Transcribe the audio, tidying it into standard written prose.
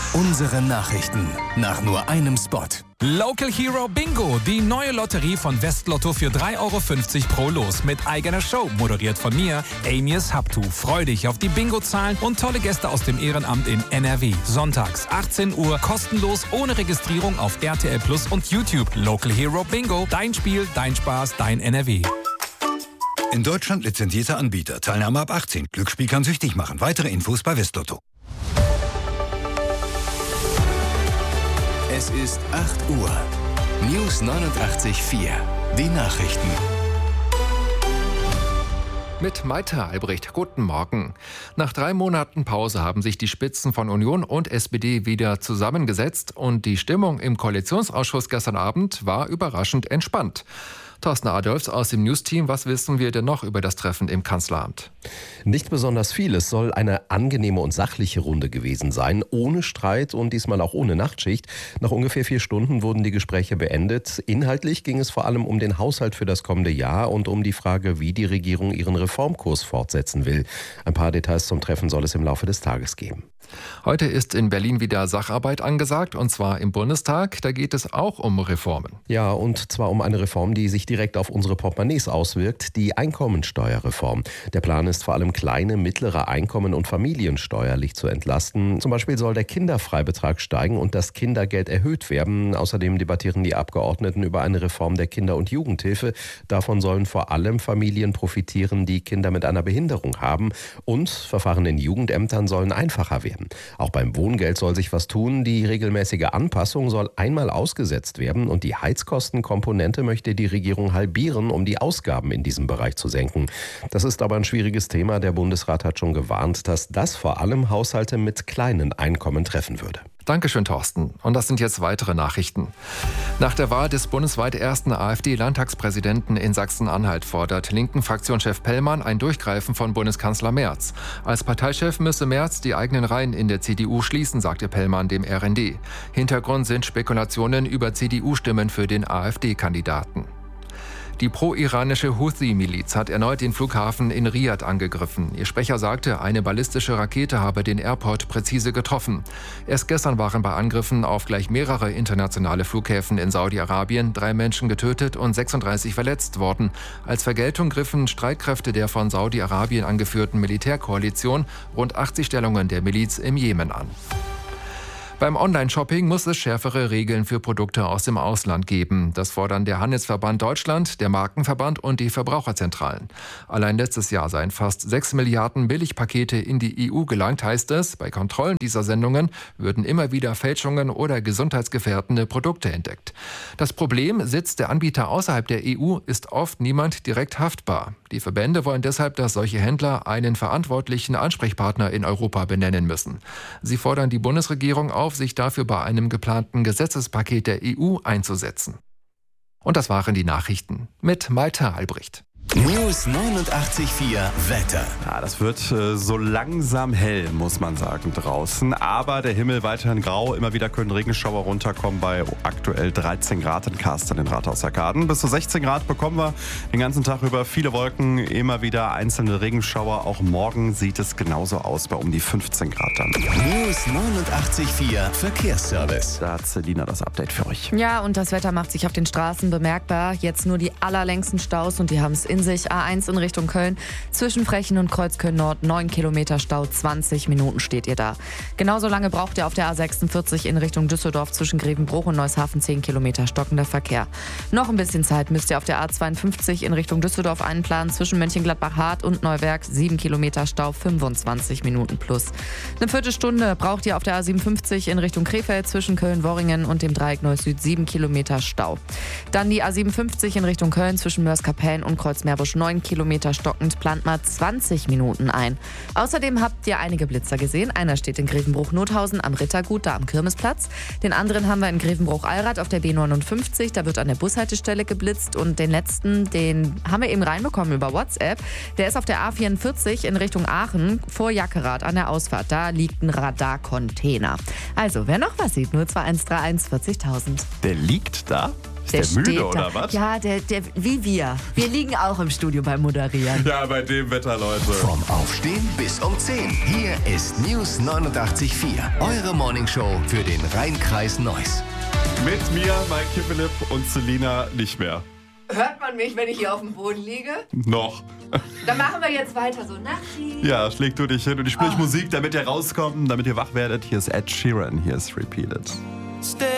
Unsere Nachrichten nach nur einem Spot. Local Hero Bingo, die neue Lotterie von Westlotto für 3,50 € pro Los mit eigener Show, moderiert von mir, Amias Haptu. Freu dich auf die Bingo-Zahlen und tolle Gäste aus dem Ehrenamt in NRW. Sonntags 18 Uhr, kostenlos, ohne Registrierung auf RTL Plus und YouTube. Local Hero Bingo, dein Spiel, dein Spaß, dein NRW. In Deutschland lizenzierter Anbieter. Teilnahme ab 18. Glücksspiel kann süchtig machen. Weitere Infos bei Westlotto. Es ist 8 Uhr. News 89.4. Die Nachrichten. Mit Maite Albrecht. Guten Morgen. Nach 3 Monaten Pause haben sich die Spitzen von Union und SPD wieder zusammengesetzt und die Stimmung im Koalitionsausschuss gestern Abend war überraschend entspannt. Thorsten Adolfs aus dem News-Team, was wissen wir denn noch über das Treffen im Kanzleramt? Nicht besonders viel. Es soll eine angenehme und sachliche Runde gewesen sein, ohne Streit und diesmal auch ohne Nachtschicht. Nach ungefähr 4 Stunden wurden die Gespräche beendet. Inhaltlich ging es vor allem um den Haushalt für das kommende Jahr und um die Frage, wie die Regierung ihren Reformkurs fortsetzen will. Ein paar Details zum Treffen soll es im Laufe des Tages geben. Heute ist in Berlin wieder Sacharbeit angesagt, und zwar im Bundestag. Da geht es auch um Reformen. Ja, und zwar um eine Reform, die sich direkt auf unsere Portemonnaies auswirkt, die Einkommensteuerreform. Der Plan ist vor allem kleine, mittlere Einkommen und Familien steuerlich zu entlasten. Zum Beispiel soll der Kinderfreibetrag steigen und das Kindergeld erhöht werden. Außerdem debattieren die Abgeordneten über eine Reform der Kinder- und Jugendhilfe. Davon sollen vor allem Familien profitieren, die Kinder mit einer Behinderung haben. Und Verfahren in Jugendämtern sollen einfacher werden. Auch beim Wohngeld soll sich was tun. Die regelmäßige Anpassung soll einmal ausgesetzt werden und die Heizkostenkomponente möchte die Regierung halbieren, um die Ausgaben in diesem Bereich zu senken. Das ist aber ein schwieriges Thema. Der Bundesrat hat schon gewarnt, dass das vor allem Haushalte mit kleinen Einkommen treffen würde. Dankeschön, Thorsten. Und das sind jetzt weitere Nachrichten. Nach der Wahl des bundesweit ersten AfD-Landtagspräsidenten in Sachsen-Anhalt fordert Linken-Fraktionschef Pellmann ein Durchgreifen von Bundeskanzler Merz. Als Parteichef müsse Merz die eigenen Reihen in der CDU schließen, sagte Pellmann dem RND. Hintergrund sind Spekulationen über CDU-Stimmen für den AfD-Kandidaten. Die pro-iranische Houthi-Miliz hat erneut den Flughafen in Riad angegriffen. Ihr Sprecher sagte, eine ballistische Rakete habe den Airport präzise getroffen. Erst gestern waren bei Angriffen auf gleich mehrere internationale Flughäfen in Saudi-Arabien 3 Menschen getötet und 36 verletzt worden. Als Vergeltung griffen Streitkräfte der von Saudi-Arabien angeführten Militärkoalition rund 80 Stellungen der Miliz im Jemen an. Beim Online-Shopping muss es schärfere Regeln für Produkte aus dem Ausland geben. Das fordern der Handelsverband Deutschland, der Markenverband und die Verbraucherzentralen. Allein letztes Jahr seien fast 6 Milliarden Billigpakete in die EU gelangt, heißt es. Bei Kontrollen dieser Sendungen würden immer wieder Fälschungen oder gesundheitsgefährdende Produkte entdeckt. Das Problem: sitzt der Anbieter außerhalb der EU, ist oft niemand direkt haftbar. Die Verbände wollen deshalb, dass solche Händler einen verantwortlichen Ansprechpartner in Europa benennen müssen. Sie fordern die Bundesregierung auf, sich dafür bei einem geplanten Gesetzespaket der EU einzusetzen. Und das waren die Nachrichten mit Maite Albrecht. News 89.4 Wetter. Ja, das wird so langsam hell, muss man sagen, draußen. Aber der Himmel weiterhin grau. Immer wieder können Regenschauer runterkommen bei aktuell 13 Grad in Karsten, in Rathaus-Arkaden. Bis zu 16 Grad bekommen wir den ganzen Tag über. Viele Wolken, immer wieder einzelne Regenschauer. Auch morgen sieht es genauso aus, bei um die 15 Grad dann. News 89.4 Verkehrsservice. Da hat Selina das Update für euch. Ja, und das Wetter macht sich auf den Straßen bemerkbar. Jetzt nur die allerlängsten Staus und die haben es in sich. A1 in Richtung Köln, zwischen Frechen und Kreuzköln Nord 9 Kilometer Stau, 20 Minuten steht ihr da. Genauso lange braucht ihr auf der A46 in Richtung Düsseldorf zwischen Grevenbruch und Neushafen 10 Kilometer stockender Verkehr. Noch ein bisschen Zeit müsst ihr auf der A52 in Richtung Düsseldorf einplanen, zwischen Mönchengladbach-Hart und Neuwerk 7 Kilometer Stau, 25 Minuten plus. Eine Viertelstunde braucht ihr auf der A57 in Richtung Krefeld zwischen Köln-Worringen und dem Dreieck Neuss-Süd 7 Kilometer Stau. Dann die A57 in Richtung Köln zwischen Mörs-Kapellen und Kreuzmeerbusch 9 Kilometer stockend, plant mal 20 Minuten ein. Außerdem habt ihr einige Blitzer gesehen. Einer steht in Grevenbruch-Nothausen am Rittergut, da am Kirmesplatz. Den anderen haben wir in Grevenbruch-Allrath auf der B59, da wird an der Bushaltestelle geblitzt. Und den letzten, den haben wir eben reinbekommen über WhatsApp. Der ist auf der A44 in Richtung Aachen vor Jackerath an der Ausfahrt. Da liegt ein Radarcontainer. Also, wer noch was sieht, 02131 40.000. Der liegt da? Ist der müde oder was? Ja, der wie wir. Wir liegen auch im Studio beim Moderieren. Ja, bei dem Wetter, Leute. Vom Aufstehen bis um 10. Hier ist News 89.4. Eure Morningshow für den Rhein-Kreis Neuss. Mit mir, Mike Philipp und Selina nicht mehr. Hört man mich, wenn ich hier auf dem Boden liege? Noch. Dann machen wir jetzt weiter so. Nachti. Ja, schläg du dich hin und ich spiele Musik, damit ihr rauskommt, damit ihr wach werdet. Hier ist Ed Sheeran, hier ist Repeat It.